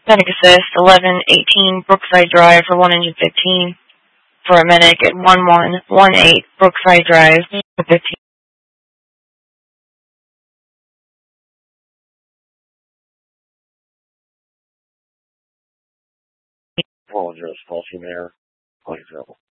Medic assist 1118 Brookside Drive for 1 engine 15 for a medic at 1118 Brookside Drive for 15. Apologize, false in air. Plain trouble.